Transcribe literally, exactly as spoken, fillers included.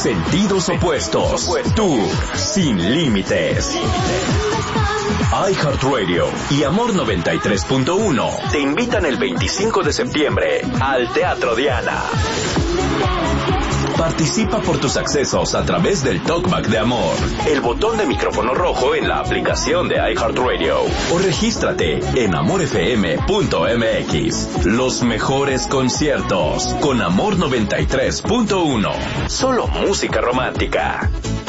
Sentidos opuestos. Tour sin límites. iHeartRadio y Amor noventa y tres punto uno te invitan el veinticinco de septiembre al Teatro Diana. Participa por tus accesos a través del Talkback de Amor, el botón de micrófono rojo en la aplicación de iHeartRadio, o regístrate en amor f m punto m x. Los mejores conciertos con Amor noventa y tres punto uno. Solo música romántica.